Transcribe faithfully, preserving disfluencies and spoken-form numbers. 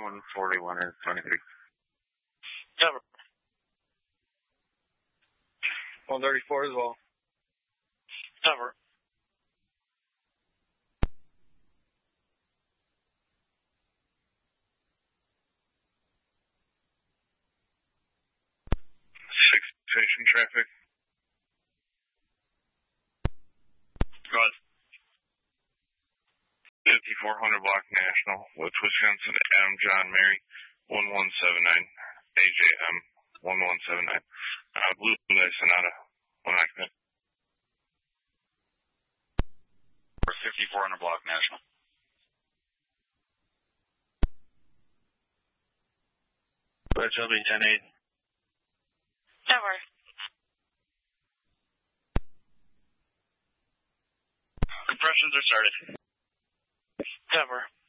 one forty-one is twenty-three. Cover. one thirty-four as well. Cover. Six station traffic. Good. fifty-four hundred block National, with Wisconsin Adam John Mary, one one seven nine, A J M, one one seven nine. Uh, Blue Hyundai Sonata, one occupant. fifty-four hundred block National. H L B ten eight. Cover. Compressions are started. Cover.